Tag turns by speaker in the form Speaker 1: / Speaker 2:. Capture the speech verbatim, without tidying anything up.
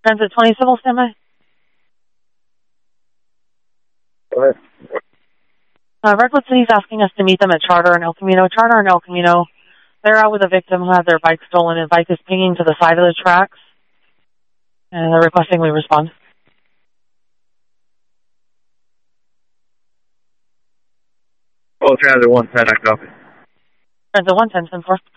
Speaker 1: Transit twenty, civil standby.
Speaker 2: Go ahead.
Speaker 1: Uh, Redwood City's asking us to meet them at Charter and El Camino. Charter and El Camino, they're out with a victim who had their bike stolen. His bike is pinging to the side of the tracks, and they're requesting we respond.
Speaker 2: Oh, Transit one ten, I copy.
Speaker 1: Transit one ten, ten four.